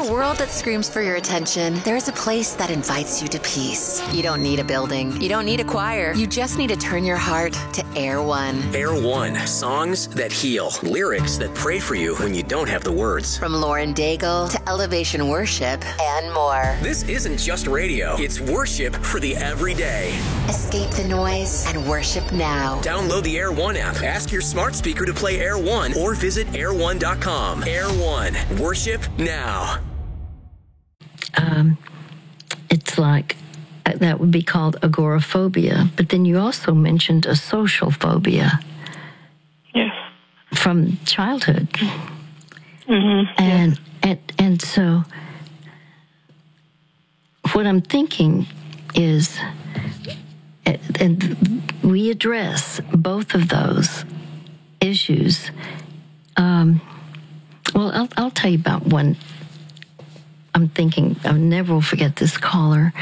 a world that screams for your attention, there's a place that invites you to peace. You don't need a building. You don't need a choir. You just need to turn your heart to Air One. Air One. Songs that heal. Lyrics that pray for you when you don't have the words. From Lauren Daigle to Elevation Worship and more. This isn't just radio. It's worship for the everyday. Escape the noise and worship now. Download the Air One app. Ask your smart speaker to play Air One or visit air1.com. Air One. Worship now. It's like that would be called agoraphobia, but then you also mentioned a social phobia. Yes. From childhood. Mm-hmm. And so what I'm thinking is, and we address both of those issues. Well, I'll tell you about one. I'm thinking, I'll never will forget this caller.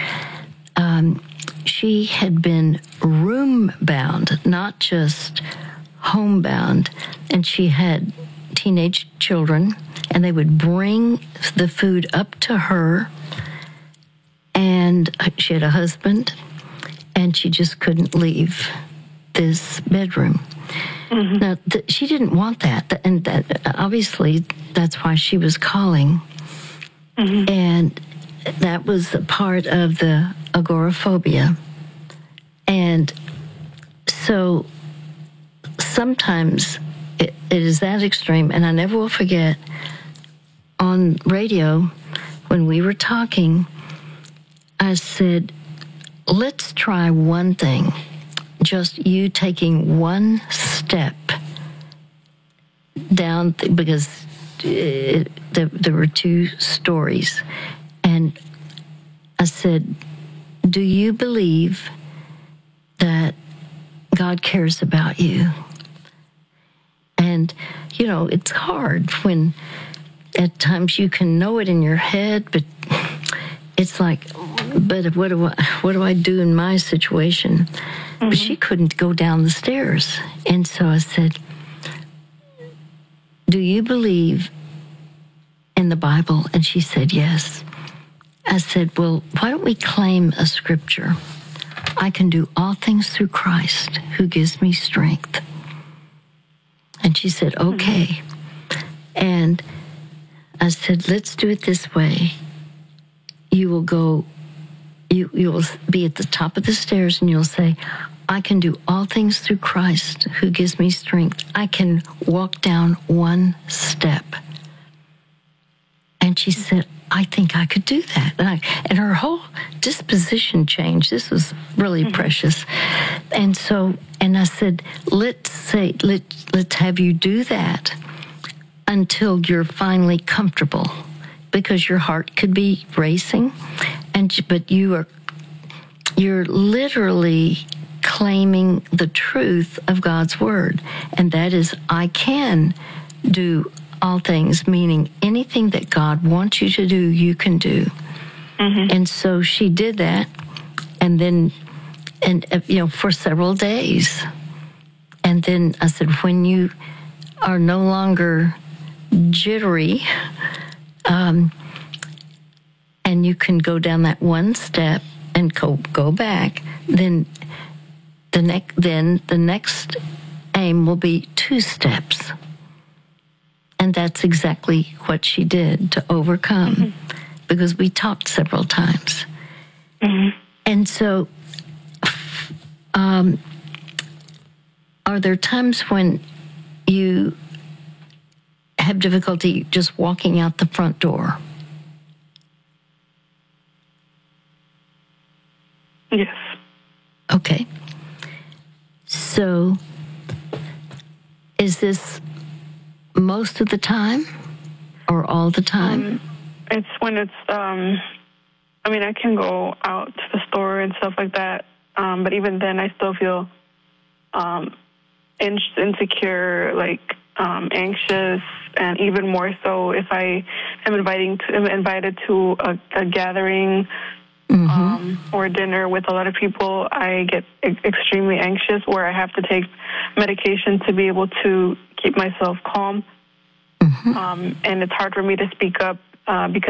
She had been room-bound, not just home-bound, and she had teenage children, and they would bring the food up to her, and she had a husband, and she just couldn't leave this bedroom. Mm-hmm. Now, she didn't want that, and that obviously that's why she was calling. Mm-hmm. And that was a part of the agoraphobia. And so sometimes it is that extreme. And I never will forget on radio when we were talking, I said, let's try one thing. Just you taking one step down, because there were two stories. And I said, do you believe that God cares about you? And, you know, it's hard when at times you can know it in your head, but it's like, but what do I do in my situation? Mm-hmm. But she couldn't go down the stairs. And so I said, do you believe in the Bible? And she said, yes. I said, well, why don't we claim a scripture? I can do all things through Christ who gives me strength. And she said, okay. Mm-hmm. And I said, let's do it this way. You will go, you will be at the top of the stairs and you'll say, I can do all things through Christ who gives me strength. I can walk down one step. And she said, I think I could do that. And her whole disposition changed. This was really precious. And so, and I said, let's have you do that until you're finally comfortable, because your heart could be racing, but you're literally claiming the truth of God's word, and that is, I can do all things, meaning anything that God wants you to do, you can do. Mm-hmm. And so she did that, and then, for several days. And then I said, when you are no longer jittery, and you can go down that one step and go back, then the next aim will be 2 steps. And that's exactly what she did to overcome, mm-hmm. because we talked several times. Mm-hmm. And so, are there times when you have difficulty just walking out the front door? Yes. Okay. So, is this most of the time or all the time? It's when it's, I can go out to the store and stuff like that, but even then I still feel insecure, anxious, and even more so if I am invited to a gathering, mm-hmm. Or dinner with a lot of people. I get extremely anxious, where I have to take medication to be able to keep myself calm. Mm-hmm. And it's hard for me to speak up because